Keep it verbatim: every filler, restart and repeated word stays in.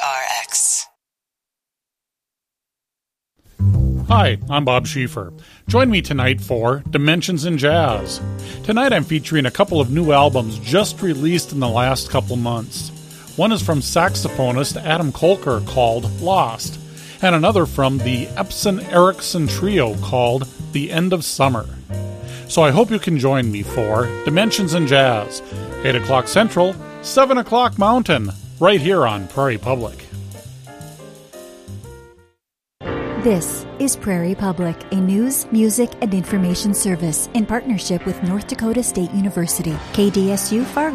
R X. Hi, I'm Bob Schieffer. Join me tonight for Dimensions in Jazz. Tonight I'm featuring a couple of new albums just released in the last couple months. One is from saxophonist Adam Kolker called Lost, and another from the Epson Erickson Trio called The End of Summer. So I hope you can join me for Dimensions in Jazz, eight o'clock Central, seven o'clock Mountain, right here on Prairie Public. This is Prairie Public, a news, music, and information service in partnership with North Dakota State University, K D S U Fargo.